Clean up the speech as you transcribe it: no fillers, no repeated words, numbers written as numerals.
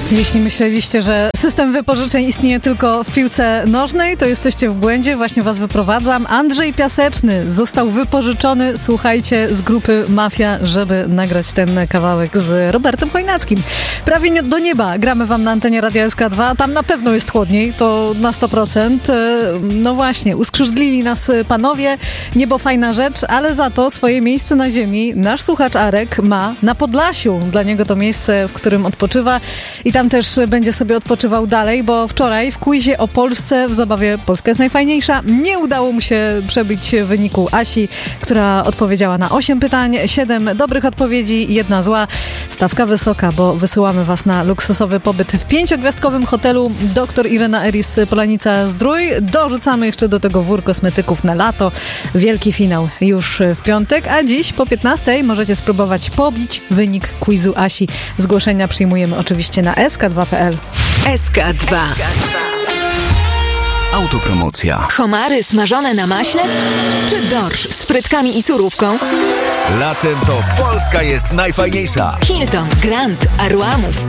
Jeśli myśleliście, że system wypożyczeń istnieje tylko w piłce nożnej, to jesteście w błędzie. Właśnie was wyprowadzam. Andrzej Piaseczny został wypożyczony, słuchajcie, z grupy Mafia, żeby nagrać ten kawałek z Robertem Chojnackim. Prawie do nieba gramy wam na antenie Radia SK2. Tam na pewno jest chłodniej, to na 100%. No właśnie, uskrzydlili nas panowie. Niebo fajna rzecz, ale za to swoje miejsce na ziemi nasz słuchacz Arek ma na Podlasiu. Dla niego to miejsce, w którym odpoczywa i tam też będzie sobie odpoczywał dalej, bo wczoraj w quizie o Polsce w zabawie Polska jest najfajniejsza nie udało mu się przebić wyniku Asi, która odpowiedziała na 8 pytań, 7 dobrych odpowiedzi, 1 zła. Stawka wysoka, bo wysyłamy was na luksusowy pobyt w 5-gwiazdkowym hotelu Dr. Irena Eris Polanica-Zdrój. Dorzucamy jeszcze do tego wór kosmetyków na lato. Wielki finał już w piątek, a dziś po 15 możecie spróbować pobić wynik quizu Asi. Zgłoszenia przyjmujemy oczywiście na sk2.pl. SK2. Autopromocja. Homary smażone na maśle? Czy dorsz z frytkami i surówką? Latem to Polska jest najfajniejsza. Hilton, Grand, Arłamów,